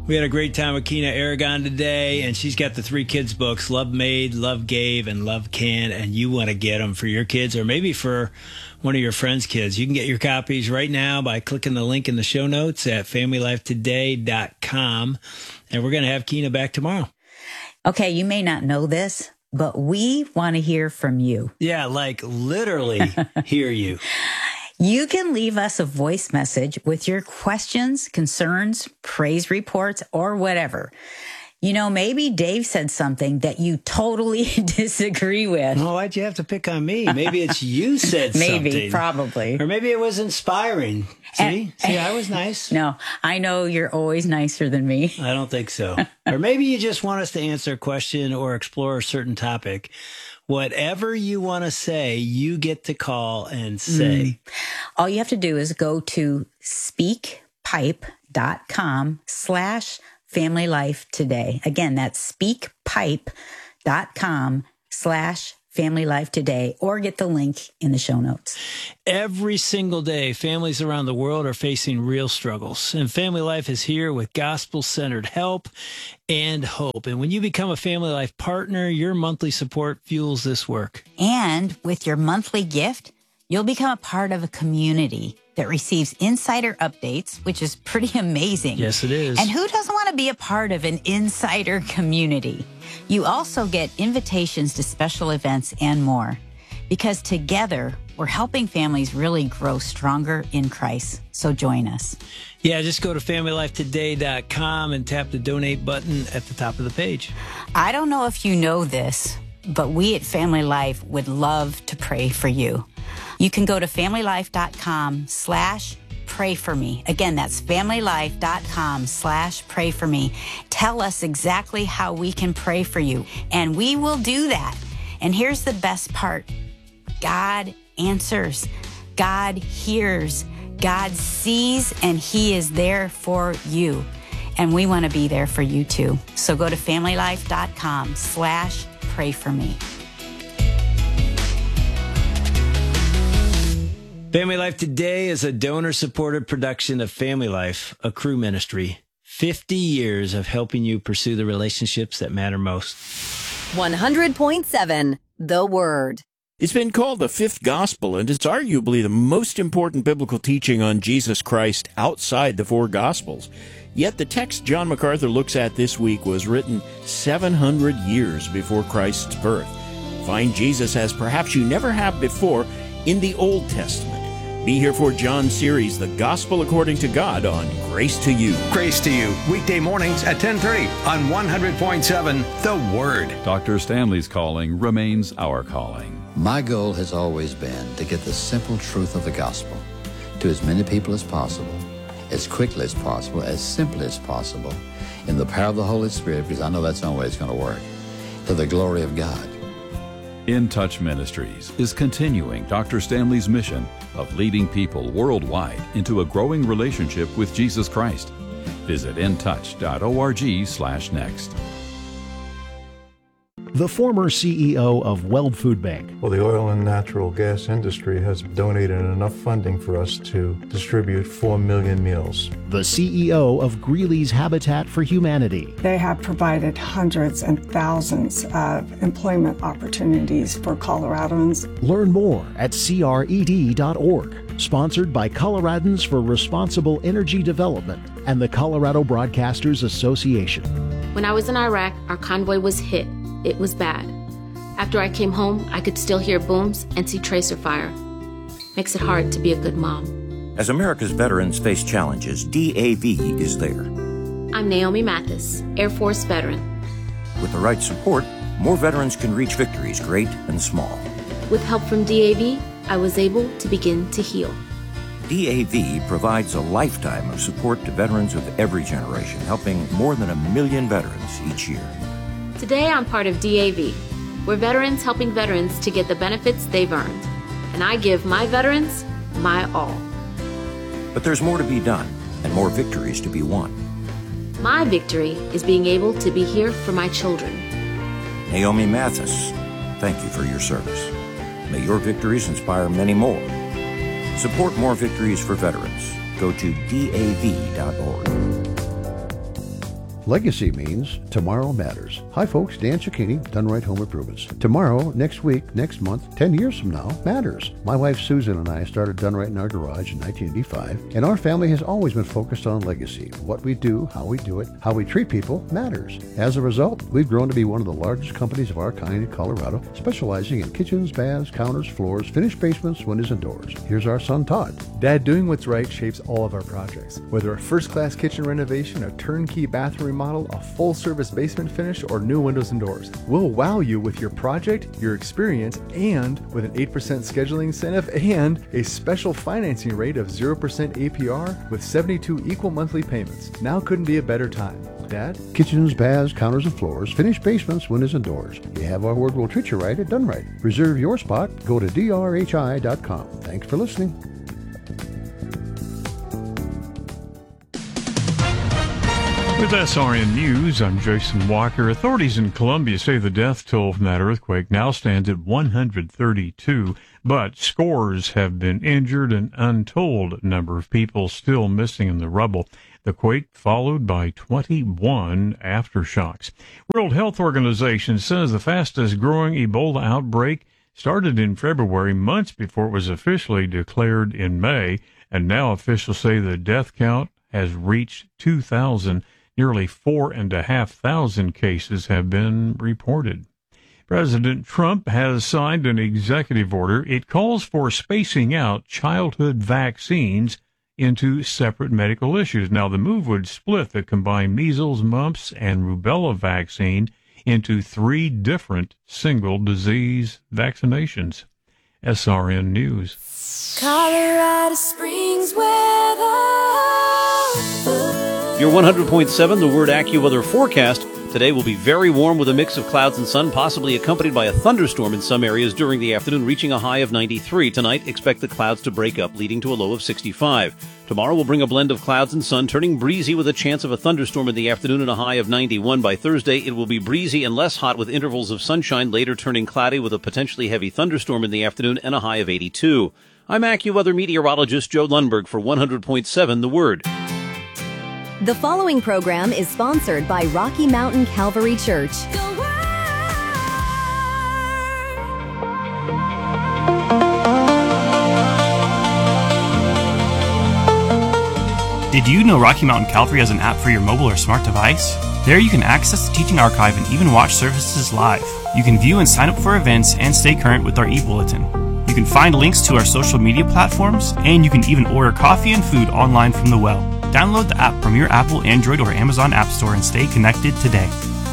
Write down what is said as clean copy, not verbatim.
We had a great time with Kina Aragon today, and she's got the 3 kids books, Love Made, Love Gave, and Love Can, and you want to get them for your kids or maybe for one of your friends' kids. You can get your copies right now by clicking the link in the show notes at FamilyLifeToday.com, and we're going to have Kina back tomorrow. Okay, you may not know this, but we want to hear from you. Yeah, like literally hear you. You can leave us a voice message with your questions, concerns, praise reports, or whatever. You know, maybe Dave said something that you totally disagree with. Well, why'd you have to pick on me? Maybe it's you said something. Maybe, probably. Or maybe it was inspiring. See, I was nice. No, I know you're always nicer than me. I don't think so. Or maybe you just want us to answer a question or explore a certain topic. Whatever you want to say, you get to call and say. All you have to do is go to speakpipe.com/familylifetoday. Again, that's speakpipe.com/familylifetoday, or get the link in the show notes. Every single day, families around the world are facing real struggles, and Family Life is here with gospel-centered help and hope. And when you become a Family Life partner, your monthly support fuels this work. And with your monthly gift, you'll become a part of a community that receives insider updates, which is pretty amazing. Yes, it is. And who doesn't want to be a part of an insider community? You also get invitations to special events and more, because together we're helping families really grow stronger in Christ. So join us. Yeah, just go to FamilyLifeToday.com and tap the donate button at the top of the page. I don't know if you know this, but we at Family Life would love to pray for you. You can go to FamilyLife.com/pray for me. Again, that's FamilyLife.com/pray for me. Tell us exactly how we can pray for you, and we will do that. And here's the best part. God answers. God hears. God sees, and He is there for you. And we want to be there for you too. So go to FamilyLife.com/pray for me. Family Life Today is a donor-supported production of Family Life, a crew ministry. 50 years of helping you pursue the relationships that matter most. 100.7 The Word. It's been called the fifth gospel, and it's arguably the most important biblical teaching on Jesus Christ outside the four gospels. Yet the text John MacArthur looks at this week was written 700 years before Christ's birth. Find Jesus as perhaps you never have before in the Old Testament. Be here for John's series, The Gospel According to God, on Grace to You. Grace to You, weekday mornings at 10:30 on 100.7 The Word. Dr. Stanley's calling remains our calling. My goal has always been to get the simple truth of the gospel to as many people as possible, as quickly as possible, as simply as possible, in the power of the Holy Spirit, because I know that's the only way it's going to work, to the glory of God. In Touch Ministries is continuing Dr. Stanley's mission of leading people worldwide into a growing relationship with Jesus Christ. Visit intouch.org/next. The former CEO of Weld Food Bank. Well, the oil and natural gas industry has donated enough funding for us to distribute 4 million meals. The CEO of Greeley's Habitat for Humanity. They have provided hundreds and thousands of employment opportunities for Coloradans. Learn more at cred.org. Sponsored by Coloradans for Responsible Energy Development and the Colorado Broadcasters Association. When I was in Iraq, our convoy was hit. It was bad. After I came home, I could still hear booms and see tracer fire. Makes it hard to be a good mom. As America's veterans face challenges, DAV is there. I'm Naomi Mathis, Air Force veteran. With the right support, more veterans can reach victories, great and small. With help from DAV, I was able to begin to heal. DAV provides a lifetime of support to veterans of every generation, helping more than 1 million veterans each year. Today, I'm part of DAV. We're veterans helping veterans to get the benefits they've earned. And I give my veterans my all. But there's more to be done and more victories to be won. My victory is being able to be here for my children. Naomi Mathis, thank you for your service. May your victories inspire many more. Support more victories for veterans. Go to DAV.org. Legacy means tomorrow matters. Hi folks, Dan Cicchini, Done Right Home Improvements. Tomorrow, next week, next month, 10 years from now matters. My wife Susan and I started Done Right in our garage in 1985, and our family has always been focused on legacy. What we do, how we do it, how we treat people matters. As a result, we've grown to be one of the largest companies of our kind in Colorado, specializing in kitchens, baths, counters, floors, finished basements, windows, and doors. Here's our son Todd. Dad, doing what's right shapes all of our projects. Whether a first-class kitchen renovation, a turnkey bathroom remodel, a full-service basement finish, or new windows and doors, we'll wow you with your project, your experience, and with an 8% scheduling incentive and a special financing rate of 0% APR with 72 equal monthly payments. Now couldn't be a better time. Dad? Kitchens, baths, counters, and floors, finished basements, windows, and doors. You have our word, we'll treat you right at Done Right. Reserve your spot. Go to drhi.com. Thanks for listening. With SRN News, I'm Jason Walker. Authorities in Colombia say the death toll from that earthquake now stands at 132, but scores have been injured and an untold number of people still missing in the rubble. The quake followed by 21 aftershocks. World Health Organization says the fastest growing Ebola outbreak started in February, months before it was officially declared in May, and now officials say the death count has reached 2,000. Nearly 4,500 cases have been reported. President Trump has signed an executive order. It calls for spacing out childhood vaccines into separate medical issues. Now, the move would split the combined measles, mumps, and rubella vaccine into 3 different single disease vaccinations. SRN News. Colorado Springs weather. Your 100.7 The Word AccuWeather forecast. Today will be very warm with a mix of clouds and sun, possibly accompanied by a thunderstorm in some areas during the afternoon, reaching a high of 93. Tonight, expect the clouds to break up, leading to a low of 65. Tomorrow will bring a blend of clouds and sun, turning breezy with a chance of a thunderstorm in the afternoon and a high of 91. By Thursday, it will be breezy and less hot with intervals of sunshine, later turning cloudy with a potentially heavy thunderstorm in the afternoon and a high of 82. I'm AccuWeather meteorologist Joe Lundberg for 100.7 The Word. The following program is sponsored by Rocky Mountain Calvary Church. Did you know Rocky Mountain Calvary has an app for your mobile or smart device? There you can access the teaching archive and even watch services live. You can view and sign up for events and stay current with our e-bulletin. You can find links to our social media platforms, and you can even order coffee and food online from the well. Download the app from your Apple, Android, or Amazon App Store and stay connected today.